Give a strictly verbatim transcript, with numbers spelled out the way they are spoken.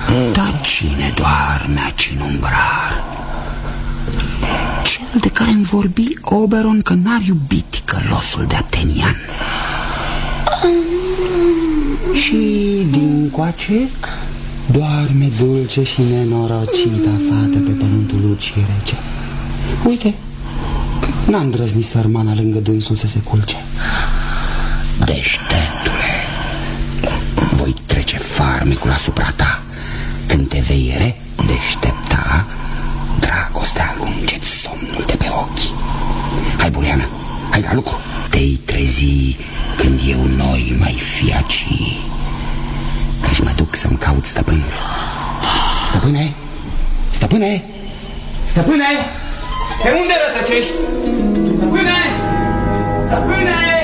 Dar cine doarme aici în umbrar? Cel de care-mi vorbi Oberon că n-ar iubit călosul de Aptenian. Și din coace doarme dulce și nenorocita fată pe pământul ud și rece. Uite, n-a îndrăznit sărmana lângă dânsul să se culce. Deșteptule, voi trece farmecul asupra ta. Când te vei redeștepta, dragostea alunge-ți somnul de pe ochi. Hai, Buliana, hai la lucru. Te-i trezi când eu noi mai fi aici, că-și mă duc să-mi caut stăpânul. Stăpâne, stăpâne, stăpâne, pe unde rătăcești? Stăpâne, stăpâne!